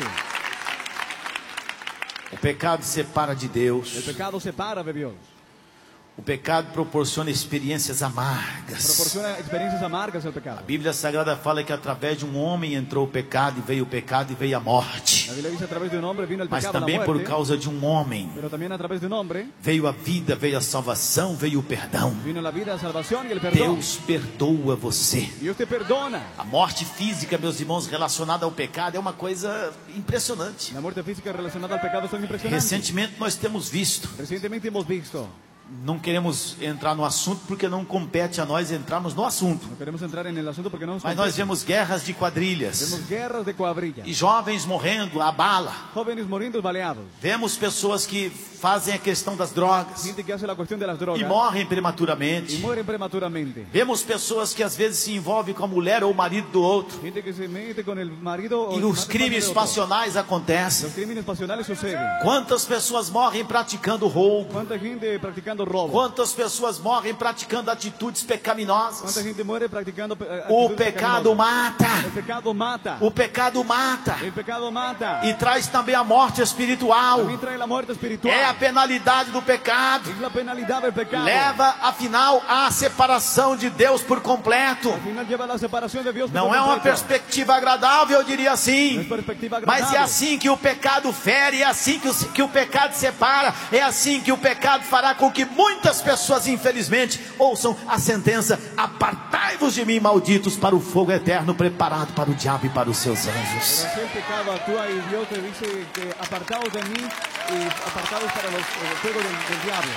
O pecado separa de El Deus. pecado separa de Dios. O pecado proporciona experiências amargas. Proporciona experiencias amargas al pecado. A Bíblia Sagrada fala que através de um homem entrou o pecado e veio o pecado e veio a morte. La Biblia dice a través de un hombre vino el Mas pecado, la também por muerte. causa de um homem Pero también a través de un hombre veio a vida, veio a salvação, veio o perdão. vino la vida, la salvación y el perdón. Deus perdoa você. Dios te perdona. A morte física, meus irmãos, relacionada ao pecado é uma coisa impressionante. La muerte física relacionada al pecado son impresionantes. Recentemente nós temos visto, Recientemente hemos visto, não queremos entrar no assunto porque não compete a nós entrarmos no assunto, no queremos entrar en el asunto porque no nos mas nós compete. vemos guerras de quadrilhas Vemos guerras de cuadrillas, e jovens morrendo à bala. jóvenes muriendo baleados, Vemos pessoas que fazem a questão das drogas gente que hace la cuestión de las drogas e morrem y prematuramente. mueren prematuramente, Vemos pessoas que às vezes se envolvem com a mulher ou o marido do outro gente que se mete con el marido o e el os marido crimes de otro. passionais acontecem. Los crímenes pasionales suceden. Quantas pessoas morrem praticando roubo? ¿Cuánta gente practicando robo? Quantas pessoas morrem praticando atitudes pecaminosas? ¿Cuánta gente muere practicando eh, O actitudes pecado pecaminosas? mata. El pecado mata. O pecado mata. El pecado mata. E traz também a morte espiritual. También trae la muerte espiritual. É a penalidade do pecado. Es la penalidad del pecado. Leva, afinal, à separação de Deus por completo. Al final lleva a la separación de Dios. por Não é uma completo. perspectiva agradável, eu diria No assim. es perspectiva Mas é agradable. assim que o pecado fere, é assim que o, que o pecado separa, é assim que o pecado fará com que muitas pessoas, infelizmente, ouçam a sentença: apartai-vos de mim, malditos, para o fogo eterno preparado para o diabo e para os seus Pero anjos. así el pecado actúa y Dios te dice que apartados de mí y apartados para los, el fuego del, del diablo.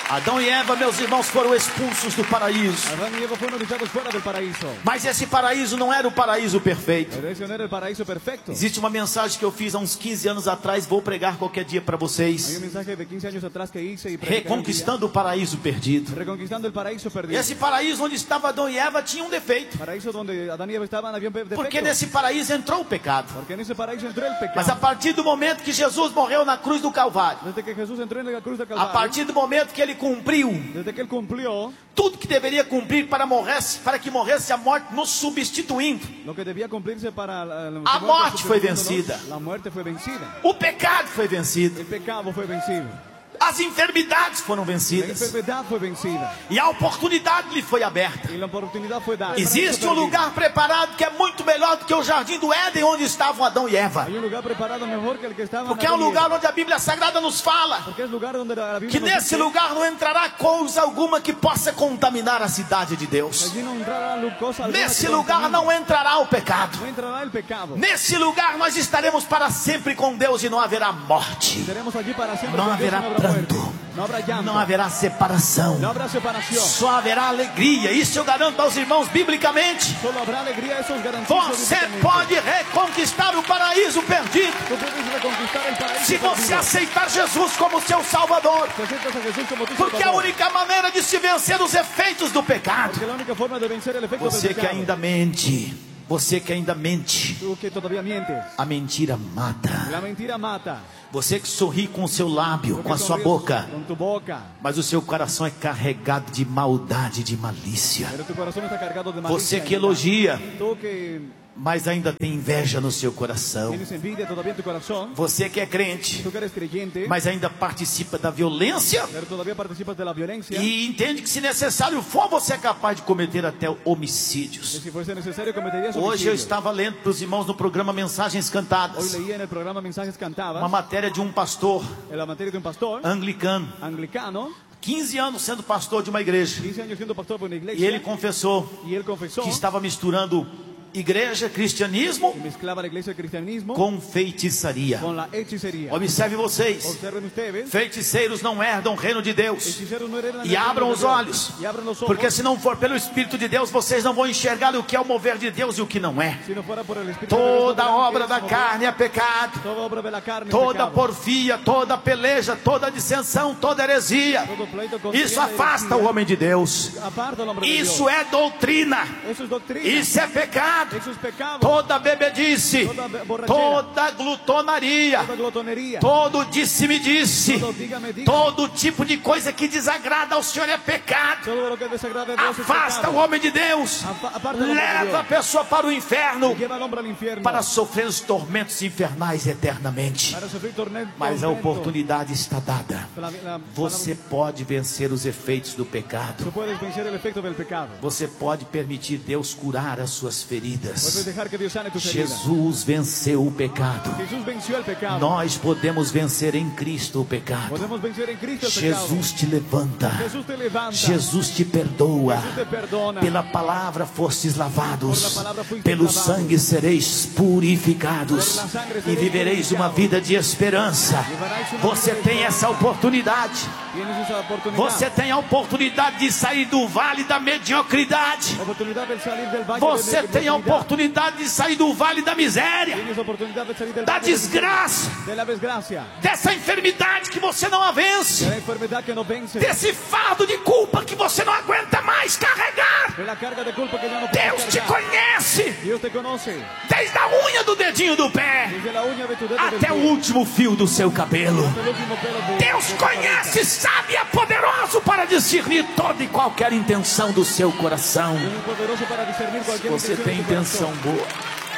Adão e Eva, meus irmãos, foram expulsos do paraíso. Adán y Eva fueron echados fuera del paraíso. Mas esse paraíso não era o paraíso perfeito. Pero ese no era el paraíso perfecto. Existe uma mensagem que eu fiz há uns quinze anos atrás, vou pregar qualquer dia para Hay vocês. un mensaje de quince años atrás que hice y prediqué un día. Reconquistando o paraíso perdido. Reconquistando el paraíso perdido. Esse paraíso onde estava Adão e Eva tinha um defeito. Paraíso donde Adán y Eva estaban había un defecto. Porque nesse paraíso entrou o pecado. Porque en ese paraíso entró el pecado. Mas a partir do momento que Jesus morreu na cruz do Calvário, Desde que Jesús entró en la cruz del a Calvario, partir do momento que ele cumpriu desde que él cumplió tudo que deveria cumprir para, morresse, para que morresse a morte, nos substituindo, lo que debía cumplirse para la, la, a morte foi vencida, la muerte fue vencida. o pecado foi vencido, El pecado fue vencido. as enfermidades foram La vencidas enfermedad fue vencida. e a oportunidade lhe foi aberta. Y la oportunidad fue dada. Existe um lugar preparado que é muito melhor do que o jardim do Éden, onde estavam Adão e Eva, Hay un lugar preparado mejor que el que estaba. porque é um lugar onde a Bíblia Sagrada nos fala Porque es lugar donde la Biblia que nos nesse dice lugar não entrará coisa alguma que possa contaminar a cidade de que Deus. allí no entrará cosa alguna Nesse que lugar contamine. não entrará o pecado. No entrará el pecado. Nesse lugar nós estaremos para sempre com Deus e não haverá morte, Estaremos allí para siempre. não con Dios y haverá no habrá muerte. pranto, No habrá llanto. não haverá separação, No habrá separación. só haverá alegria. Isso eu garanto aos irmãos biblicamente. Solo habrá alegría. Eso es garantía. Você pode reconquistar o paraíso perdido Tú puedes reconquistar el paraíso se você perdido. aceitar Jesus como seu Salvador, Si aceptas a Jesús como tu porque a Salvador. única maneira de se vencer os efeitos do pecado. Porque la única forma de vencer el efecto Você del que pecado. ainda mente, você que ainda mente, Tú que todavía mientes. a mentira mata. La mentira mata. Você que sorri com o seu lábio, Tú com que a sua sonríes boca, Con tu boca. mas o seu coração é carregado de maldade, de malícia. Pero tu corazón está cargado de Você malicia. que elogia, Tú que mas ainda tem inveja no seu coração. tienes envidia todavía en tu corazón. Você que é crente, Tú que eres creyente. mas ainda participa da violência Pero todavía participas de la violencia. e entende que se necessário for, você é capaz de cometer até Que homicídios. si fuese necesario cometerías Hoje eu homicidio. estava lendo para os irmãos no programa Mensagens Hoy Cantadas leía en el programa Mensajes Cantadas. uma matéria de um pastor En la materia de un pastor anglicano, anglicano. quinze anos sendo pastor de uma igreja, quince años siendo pastor por una e iglesia. ele confessou Y él confesó que estava misturando igreja, cristianismo que mezclaba la iglesia del cristianismo com feitiçaria. con la hechicería. Observe vocês, Observen ustedes. feiticeiros não herdam o reino de Deus. Hechiceros no heredan el E reino abram de os Dios. olhos, Y abran los ojos. porque se não for pelo Espírito de Deus, vocês não vão enxergar o que é o mover de Deus e o que não é. Si no fuera por el Espíritu de Dios, no Toda verán obra que es da mover. carne é pecado, Toda obra de la carne es toda pecado. porfia, toda peleja, toda dissensão, toda heresia. Todo pleito, contienda, Isso afasta o heresía. homem de Deus. Aparta al hombre de Isso Dios. é doutrina. Eso es doctrina. Isso é pecado. Eso es pecado. Toda bebedice, Toda borrachera. toda glutonaria, Toda glotonería. todo disse-me-disse, Todo dígame, diga. todo tipo de coisa que desagrada ao Senhor é pecado. Todo lo que desagrada a Dios es Afasta pecado. o homem de Deus, Apa- aparta o homem de leva a Deus. pessoa para o inferno, Lleva al hombre al infierno. para sofrer os tormentos infernais eternamente. Para sufrir tormento. Mas a oportunidade está dada. La- la- Você pode vencer os efeitos do pecado. Tú puedes vencer el efecto del pecado. Você pode permitir Deus curar as suas Puedes feridas. dejar que Dios sane tus heridas. Jesus venceu o pecado. Jesús venció el pecado. Nós podemos vencer em Cristo o pecado. Podemos vencer en Cristo el pecado. Jesus te levanta. Jesús te levanta. Jesus te perdoa. Jesús te perdona. Pela palavra fostes lavados. Por la palabra fuiste Pelo lavados. sangue sereis purificados. Por la sangre E sereis vivereis uma purificados. vida de esperança. Llevaráis una Você vida de tem esperança. essa oportunidade. Tienes esa oportunidad. Você tem a oportunidade de sair do vale da mediocridade. Oportunidad de salir del valle Você de tem a mediocridad. oportunidade de sair do vale da miséria, Tienes oportunidad de salir del da valle de desgraça, de la desgracia. dessa enfermidade que você não a vence, De la enfermedad que no vence. desse fardo de culpa que você não aguenta mais carregar. De la carga de culpa que ya no puedes Deus te cargar. conhece Dios te conoce. desde a unha do dedinho do pé Desde la uña de tu dedo até del o pie, último fio do seu cabelo. hasta el último pelo de- Deus de tu conhece, sabe, é poderoso para discernir toda e qualquer intenção do seu coração. cabeza. Es poderoso para discernir cualquier Você intención tem de tu intenção corazón. boa.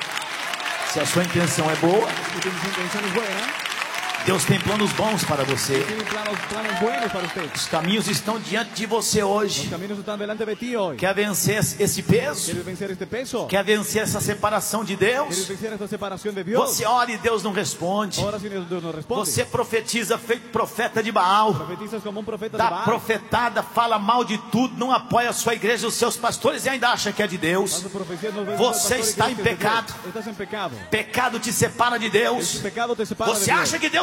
Se a sua intenção é boa, Si tienes intenciones buenas, Deus tem planos bons para você. tiene planos, planos buenos para usted. Os caminhos estão diante de você Los hoje. caminos están delante de ti hoy. Quer vencer esse peso? ¿Quieres vencer este peso? Quer vencer essa separação de ¿Quieres Deus? vencer esta separación de Dios? Você ora e Deus não responde. Ahora si Dios no responde. Você profetiza feito profeta de Baal. Profetizas como un profeta de Dá Baal. profetada, fala mal de tudo, não apoia a sua igreja, os seus pastores e ainda acha que é de Deus. Haces profecías, no ves Você al pastor y está crees em que es de Dios. pecado. Estás en pecado. Pecado te separa de El Deus. pecado te separa de Você Dios. acha que Deus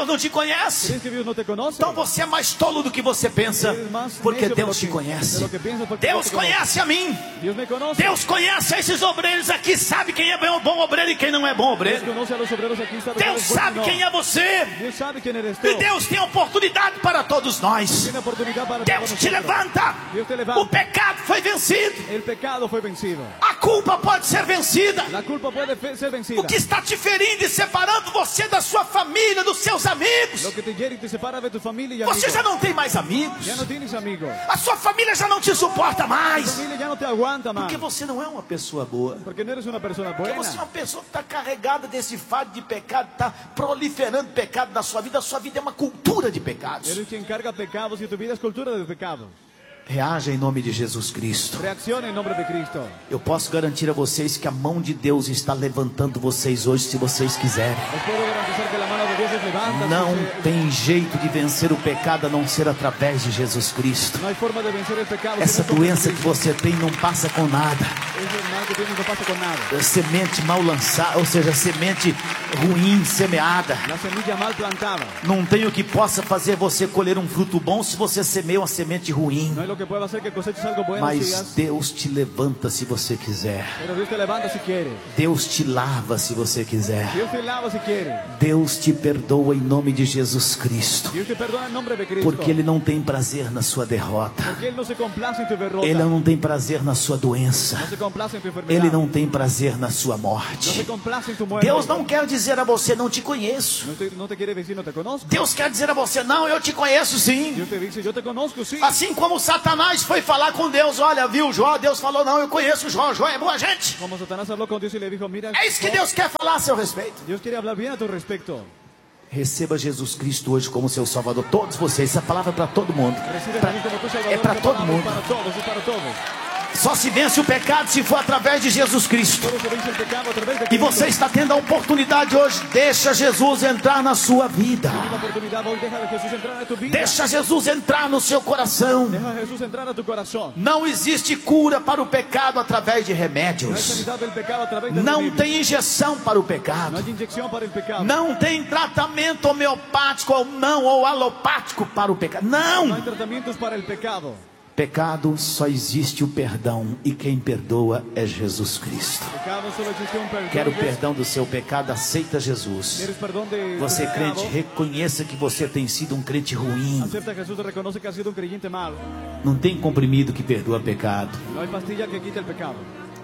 Deus não te conhece? ¿Crees que Dios no te conoce? Então você é mais tolo do que você pensa, Eres más porque necio Deus de te lo que- conhece. de lo que piensas, porque Deus Dios te conoce. conhece a mim. Dios me conoce. Deus conhece esses obreiros aqui, sabe quem é bom obreiro e quem não é bom Dios obreiro. conoce a los obreros aquí. Sabe Deus sabe quem é você. Dios sabe quién eres tú. E Deus tem oportunidade para todos nós. Tiene oportunidad para Deus todos te nosotros. levanta. Dios te levanta. O pecado foi vencido. El pecado fue vencido. A culpa pode ser vencida. La culpa puede fe- ser vencida. O que está te ferindo e separando você da sua família, dos seus amigos. Lo que te hiere y te separa de tu familia y Você amigos. já não tem mais amigos. Ya no tienes amigos. A sua família já não te suporta Tu mais. familia ya no te aguanta más. Porque você não é uma pessoa boa. Porque no eres una persona Porque buena. você é uma pessoa que está carregada desse fardo de pecado, está proliferando pecado na sua vida. A sua vida é uma cultura de pecados. Eres quien carga pecados y tu vida es cultura de pecados. Reaja em nome de Jesus Cristo. Reacciona en nombre de Cristo. Eu posso garantir a vocês que a mão de Deus está levantando vocês hoje, se vocês quiserem. Os puedo garantizar que la mano de Dios os levanta. Não Si se- tem jeito de vencer o pecado a não ser através de Jesus Cristo. No hay forma de vencer el pecado. Essa si no es con doença que Cristo. você tem não passa com nada. Ese mal que tienes no pasa con nada. Semente mal lançada, ou seja, semente ruim semeada. La semilla mal plantada. Não tem o que possa fazer você colher um fruto bom se você semeia uma semente ruim. No hay lo que pueda hacer que coseches algo bueno. Mas sigas, Deus te levanta se você quiser. pero Dios te levanta si quiere. Deus te lava se você quiser. Dios te lava si quiere. Deus te perdoa em nome de Jesus Cristo. Dios te perdona en nombre de Cristo. Porque Ele não tem prazer na sua derrota. Porque Él no se complace en tu derrota. Ele não tem prazer na sua doença. No se complace en tu enfermedad. Ele não tem prazer na sua No morte. se complace en tu muerte. Deus não quer dizer a você, não te conheço. No te, no te quiere decir no te conozco. Deus quer dizer a você, não, eu te conheço sim. Dios te dice yo te conozco, sí. Assim como Satanás foi falar com Deus, olha, viu Jó? Deus falou, não, eu conheço Jó, Jó é boa gente. Como Satanás habló con Dios y le dijo, mira, É isso que Deus quer falar a seu respeito. Dios quiere hablar bien a tu respecto. Receba Jesus Cristo hoje como seu Salvador. Todos vocês, essa palavra é para todo mundo. Recibe a Pra- Jesús como tu Salvador. é para esta todo palabra es mundo. Para todos, es para todos. Só se vence o pecado se for através de Jesus Cristo. Solo se vence el pecado a través de E Cristo. você está tendo a oportunidade hoje. Deixa Jesus entrar na sua vida. Tienes la oportunidad hoy, deja de Jesús entrar a tu vida. Deixa Jesus entrar no seu coração. Deja a Jesús entrar a tu corazón. Não existe cura para o pecado através de No hay remédios. sanidad del pecado a través de Não remedio. tem injeção para o No pecado. hay inyección para el pecado. Não tem tratamento homeopático ou não, ou alopático para o pecado. No hay Não! tratamientos para el pecado. Pecado só existe o perdão. E quem perdoa é Jesus Cristo. Pecado solo existe un perdón. Quer o que es- perdão do seu pecado? Aceita Jesus. ¿Quieres perdón de Você de crente, pecado? reconheça que você tem sido um crente ruim. Acepta a Jesús y reconoce que has sido un creyente mal. Não tem comprimido que perdoa pecado. No hay pastilla que quite el pecado.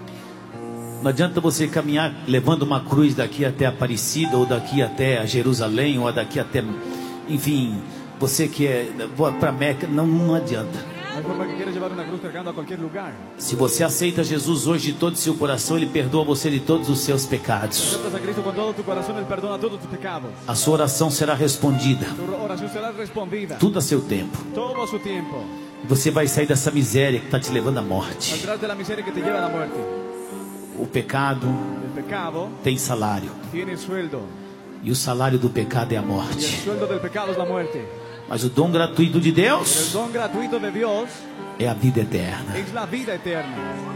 Não adianta você caminhar levando uma cruz daqui até Aparecida, ou daqui até Jerusalém, ou daqui até... Enfim, você que é para Meca, não, não adianta. No hay forma que quieras llevar una cruz cargando a cualquier lugar. Se você aceita Jesus hoje de todo o seu coração, Ele perdoa você de todos os seus pecados. Aceptas a Cristo con todo tu corazón, Él perdona todos tus pecados. A sua oração será respondida. Tu oración será respondida. Tudo a seu tempo. Todo a su tiempo. Você vai sair dessa miséria que está te levando à morte. Saldrás de la miseria que te lleva a la muerte. O pecado El pecado tem salário. tiene sueldo. E o salário do pecado é a Y el morte. sueldo del pecado es la muerte. Mas o dom gratuito de El Deus don gratuito de Dios é a vida eterna. es la vida eterna.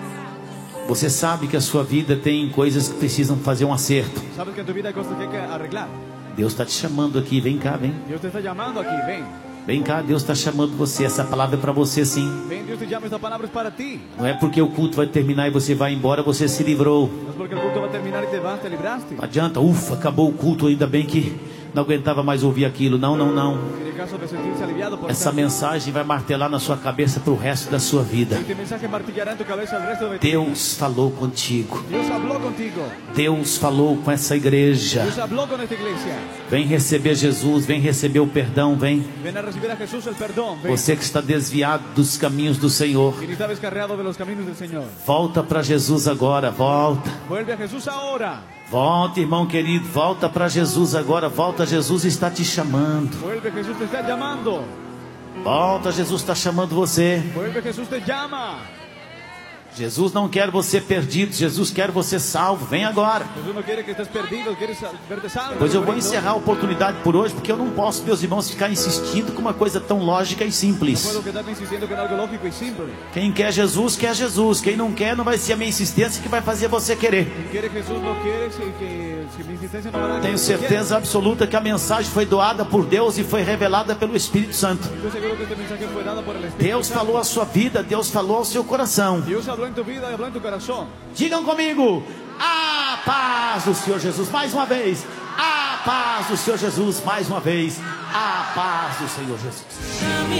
Você sabe que a sua vida tem coisas que precisam fazer um acerto. Sabes que en tu vida hay cosas que hay que arreglar. Deus está te chamando aqui. Vem cá, vem. Dios te está llamando aquí. Ven. Vem cá, Deus está chamando você. Essa palavra é para você sim. Ven, Dios te llama. Esta palabra es para ti. Não é porque o culto vai terminar e você vai embora, você se livrou. No es porque el culto va a terminar y te vas, te libraste. Não adianta, ufa, acabou o culto, ainda bem que não aguentava mais ouvir aquilo. Não, não, não. En el caso de sentirse aliviado por Essa estar- mensagem vai martelar na sua cabeça para o resto da sua vida. Este mensaje martillará en tu cabeza el resto de ti. Deus falou contigo. Dios habló contigo. Deus falou com essa igreja. Dios habló con esta iglesia. Vem receber Jesus, vem receber o perdão, vem. Ven a recibir a Jesús el perdón. Ven. Você que está desviado dos caminhos do Senhor, Quien está descarriado de los caminos del Señor. volta para Jesus agora, volta. Vuelve a Jesús ahora. Volta, irmão querido, volta para Jesus agora, volta, Jesus está te chamando. Vuelve, Jesús te está llamando. Volta, Jesus está chamando você. Vuelve, Jesús te llama. Jesus não quer você perdido, Jesus quer você salvo. Vem agora. Jesús no quiere que estés perdido, quiere verte salvo. Pois eu vou encerrar a oportunidade por hoje, porque eu não posso, meus irmãos, ficar insistindo com uma coisa tão lógica e No simples. puedo quedarme insistiendo con algo lógico y simple. Quem quer Jesus, quer Jesus. Quem não quer, não vai ser a minha insistência que vai fazer você querer. Quien quiere Jesús no quiere, si, que, si mi insistencia no hará que Tenho usted quiera. certeza absoluta que a mensagem foi doada por Deus e foi revelada pelo Espírito Santo. Estoy seguro que este mensaje fue dado por el Espíritu Deus Santo. falou a sua vida, Deus falou ao seu coração. Dios habló en tu vida y habló en tu corazón. Digam comigo, a paz do Senhor Jesus, mais uma vez. A paz do Senhor Jesus, mais uma vez. A paz do Senhor Jesus.